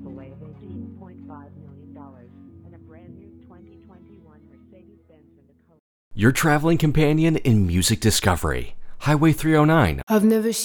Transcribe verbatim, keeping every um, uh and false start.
giveaway of eighteen point five million dollars and a brand new twenty twenty-one Mercedes-Benz Indica. Your traveling companion in music discovery. Highway three oh nine. I've never seen